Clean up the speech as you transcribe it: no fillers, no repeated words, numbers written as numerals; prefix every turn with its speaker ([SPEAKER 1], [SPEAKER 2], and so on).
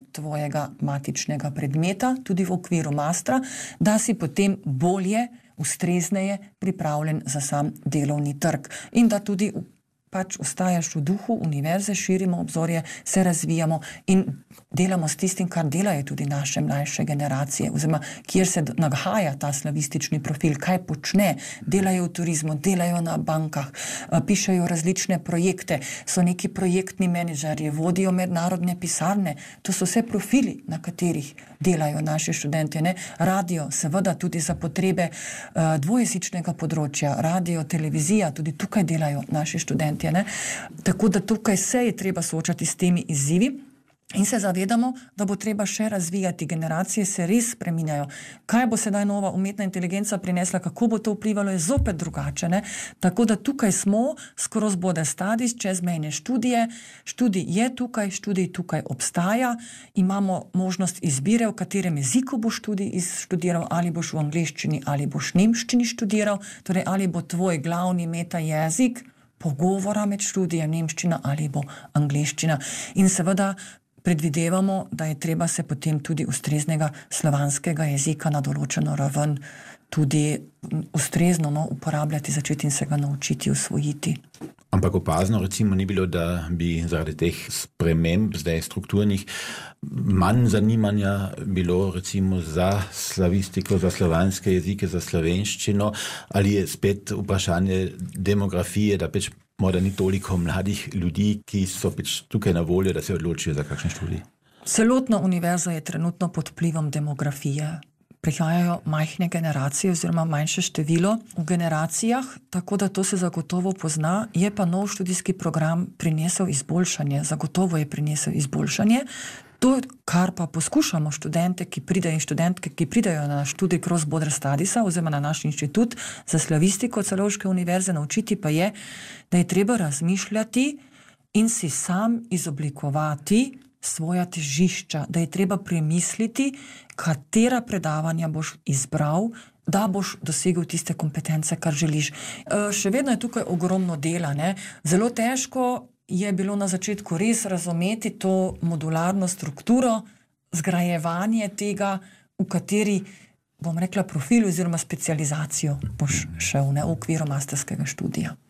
[SPEAKER 1] tvojega matičnega predmeta, tudi v okviru mastra, da si potem bolje, ustrezneje pripravljen za sam delovni trg in da tudi pač ostajaš v duhu univerze, širimo obzorje, se razvijamo in delamo s tistim, kar delajo tudi naše mlajše generacije, oziroma kjer se nahaja ta slavistični profil, kaj počne, delajo v turizmu, delajo na bankah, pišejo različne projekte, so neki projektni menedžerji, vodijo mednarodne pisarne, to so vse profili, na katerih delajo naši študenti, ne? Radio, seveda tudi za potrebe dvojezičnega področja, radio, televizija, tudi tukaj delajo naši študenti. Ne? Tako da tukaj se je treba soočati s temi izzivi in se zavedamo, da bo treba še razvijati, generacije se res spreminjajo. Kaj bo sedaj nova umetna inteligenca prinesla, kako bo to vplivalo, je zopet drugače. Ne? Tako da tukaj smo, cross-border studies, čezmejne študije, študij je tukaj, študij tukaj obstaja, imamo možnost izbire, v katerem jeziku boš študiral, ali boš v angleščini, ali boš v nemščini študiral, torej ali bo tvoj glavni meta jezik pogovora med študijem nemščina ali bo angleščina. In seveda predvidevamo, da je treba se potem tudi ustreznega slovanskega jezika na določeno raven tudi ustrezno uporabljati, začeti in se ga naučiti, usvojiti.
[SPEAKER 2] Ampak opazno recimo ni bilo, da bi zaradi teh sprememb zdaj strukturnih manj zanimanja bilo recimo za slavistiko, za slovanske jezike, za slovenščino, ali je spet vprašanje demografije, da pač morda ni toliko mladih ljudi, ki so pač tukaj na voljo, da se odločijo za kakšen študij?
[SPEAKER 1] Celotna univerza je trenutno pod vplivom demografije. Prihajajo majhne generacije oziroma manjše število v generacijah, tako da to se zagotovo pozna. Je pa nov študijski program prinesel izboljšanje, zagotovo je prinesel izboljšanje. To, kar pa poskušamo študente, ki pridejo in študentke, ki pridejo na študij cross-border studiesa oziroma na naš inštitut za slavistiko Celovške univerze naučiti, pa je, da je treba razmišljati in si sam izoblikovati svoja težišča, da je treba premisliti, katera predavanja boš izbral, da boš dosegel tiste kompetence, kar želiš. Še vedno je tukaj ogromno dela, ne? Zelo težko je bilo na začetku res razumeti to modularno strukturo, zgrajevanje tega, v kateri, bom rekla, profil oziroma specializacijo boš šel, ne, v okviru masterskega študija.